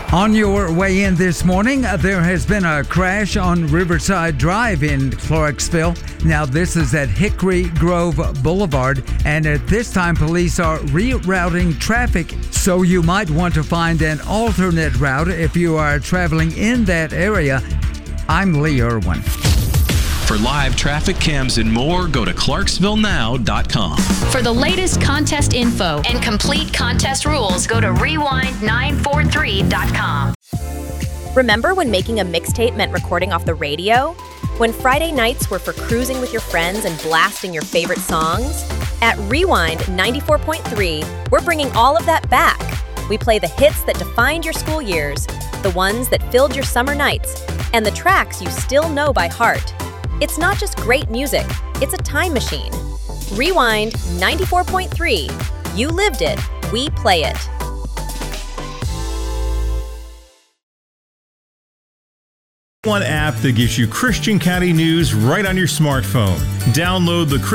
On your way in this morning, there has been a crash on Riverside Drive in Clarksville. Now, this is at Hickory Grove Boulevard, and at this time, police are rerouting traffic, so you might want to find an alternate route if you are traveling in that area. I'm Lee Irwin. For live traffic cams and more, go to ClarksvilleNow.com. For the latest contest info and complete contest rules, go to Rewind943.com. Remember when making a mixtape meant recording off the radio? When Friday nights were for cruising with your friends and blasting your favorite songs? At Rewind 94.3, we're bringing all of that back. We play the hits that defined your school years, the ones that filled your summer nights, and the tracks you still know by heart. It's not just great music, it's a time machine. Rewind 94.3. You lived it, we play it. One app that gives you Christian County news right on your smartphone. Download the